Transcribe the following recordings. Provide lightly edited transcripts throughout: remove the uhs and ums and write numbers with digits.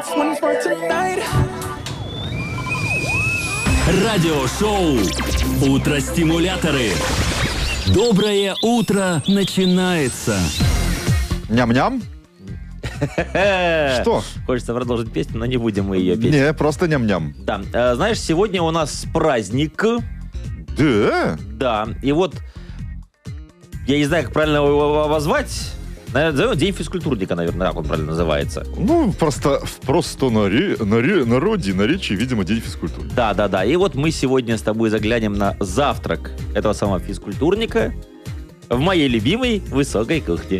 Радиошоу «Утро-стимуляторы». Доброе утро начинается. Ням-ням. Что? Хочется продолжить песню, но не будем мы ее петь. Не, просто ням-ням. Да. Знаешь, сегодня у нас праздник. Да? Да. И вот, я не знаю, как правильно его обозвать. Наверное, День физкультурника, наверное, как он правильно называется. Ну, просто народе, наречии, видимо, День физкультуры. Да. И вот мы сегодня с тобой заглянем на завтрак этого самого физкультурника в моей любимой высокой кухне.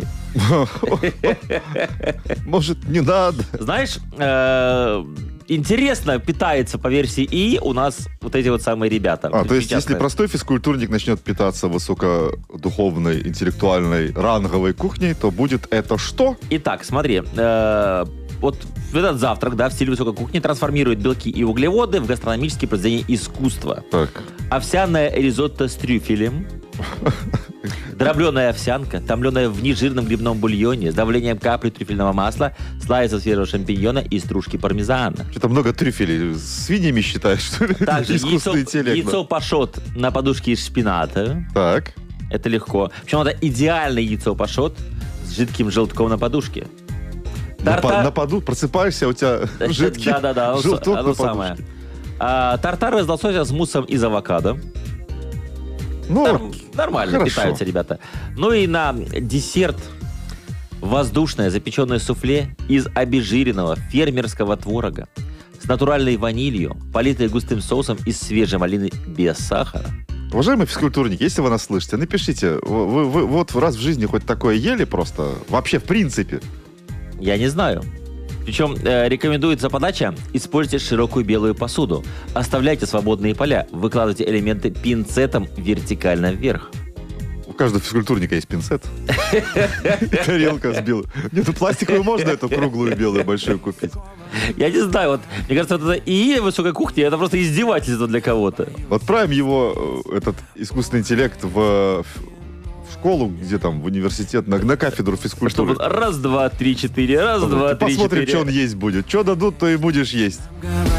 Может, не надо? Знаешь, интересно питается по версии И у нас вот эти вот самые ребята. То есть, если простой физкультурник начнет питаться высокодуховной, интеллектуальной, ранговой кухней, то будет это что? Итак, смотри, вот этот завтрак, да, в стиле высокой кухни трансформирует белки и углеводы в гастрономические произведения искусства. Так. Овсяное ризотто с трюфелем, дробленая овсянка, томленая в нежирном грибном бульоне с давлением капли трюфельного масла, слайса свежего шампиньона и стружки пармезана. Что-то много трюфелей. Свиньями считаешь, что ли? Также Искусственный интеллект. яйцо пашот на подушке из шпината. Так. Это легко. Причем это идеальное яйцо пашот с жидким желтком на подушке. Просыпаешься, у тебя жидкий желток на подушке. Самое. Тартар из лосося с муссом из авокадо. Нормально хорошо. питаются ребята. Ну и на десерт воздушное запеченное суфле из обезжиренного фермерского творога с натуральной ванилью, политое густым соусом из свежей малины без сахара. Уважаемые физкультурники, если вы нас слышите, напишите, вы вот раз в жизни хоть такое ели просто? Вообще, в принципе? Я не знаю. Причем рекомендуется подача: используйте широкую белую посуду, оставляйте свободные поля, выкладывайте элементы пинцетом вертикально вверх. У каждого физкультурника есть пинцет. Тарелка с белой. Нет, пластиковую можно эту круглую белую большую купить? Я не знаю, вот мне кажется, вот это и высокая кухня, это просто издевательство для кого-то. Отправим его, этот искусственный интеллект, в школу, где там, в университет, на кафедру физкультуры. Раз, два, три, четыре, раз, два, три, четыре. Посмотрим, что он есть будет. Что дадут, то и будешь есть.